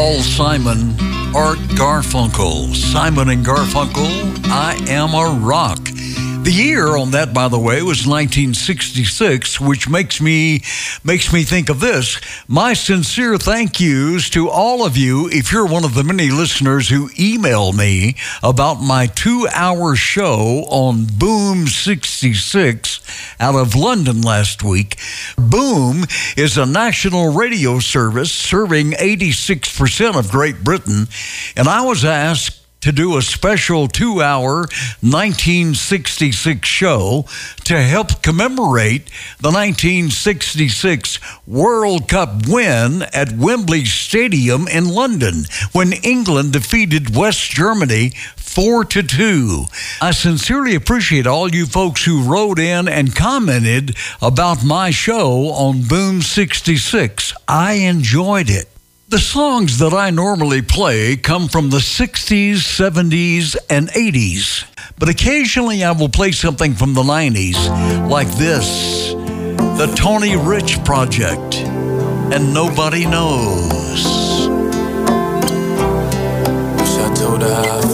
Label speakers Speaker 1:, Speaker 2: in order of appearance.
Speaker 1: Paul Simon, Art Garfunkel. Simon and Garfunkel, I Am a Rock. The year on that, by the way, was 1966, which makes me think of this. My sincere thank yous to all of you, if you're one of the many listeners who email me about my 2-hour show on Boom 66 out of London last week. Boom is a national radio service serving 86% of Great Britain, and I was asked to do a special 2-hour 1966 show to help commemorate the 1966 World Cup win at Wembley Stadium in London when England defeated West Germany 4-2. I sincerely appreciate all you folks who wrote in and commented about my show on Boom 66. I enjoyed it. The songs that I normally play come from the 60s, 70s, and 80s. But occasionally I will play something from the 90s, like this, the Tony Rich Project, and Nobody Knows.